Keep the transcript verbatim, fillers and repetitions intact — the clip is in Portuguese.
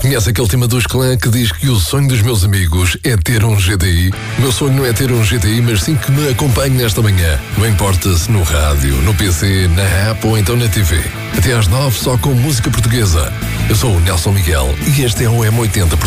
Conhece aquele tema dos Clã que diz que o sonho dos meus amigos é ter um G T I? O meu sonho não é ter um G T I, mas sim que me acompanhe nesta manhã. Não importa se no rádio, no P C, na app ou então na T V. Até às nove só com música portuguesa. Eu sou o Nelson Miguel e este é o M oitenta